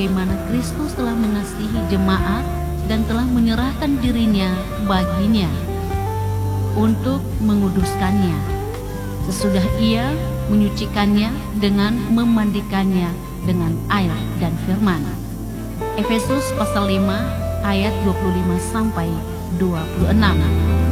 bagaimana Kristus telah mengasihi jemaat dan telah menyerahkan dirinya baginya untuk menguduskannya, sesudah ia menyucikannya dengan memandikannya dengan air dan firman. Efesus pasal 5 ayat 25 sampai 26.